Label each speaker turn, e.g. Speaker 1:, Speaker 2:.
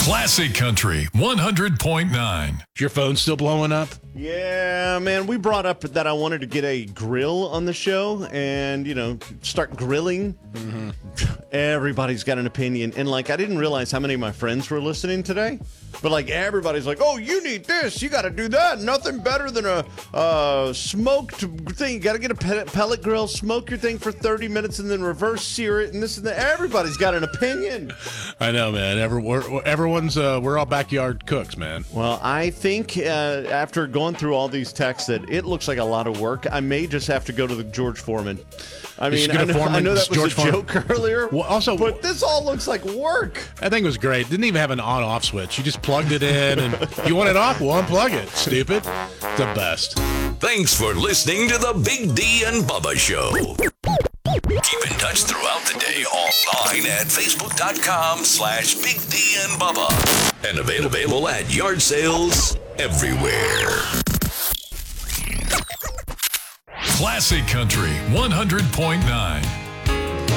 Speaker 1: Classic Country 100.9.
Speaker 2: Is your phone still blowing up?
Speaker 3: Yeah, man, we brought up that I wanted to get a grill on the show and, start grilling. Mm-hmm. Everybody's got an opinion. And, I didn't realize how many of my friends were listening today. But, everybody's like, oh, you need this. You got to do that. Nothing better than a smoked thing. You got to get a pellet grill, smoke your thing for 30 minutes, and then reverse sear it, and this and that. Everybody's got an opinion.
Speaker 2: I know, man. Everyone's, we're all backyard cooks, man.
Speaker 3: Well, I think after going through all these texts that it looks like a lot of work. I may just have to go to the George Foreman. I mean, I know that was a joke earlier, but this all looks like work.
Speaker 2: That thing was great. Didn't even have an on-off switch. You just plugged it in, and you want it off? Well, unplug it, stupid. The best.
Speaker 1: Thanks for listening to the Big D and Bubba Show. Keep in touch throughout the day online at Facebook.com/Big D and Bubba. And available at yard sales everywhere. Classic Country 100.9.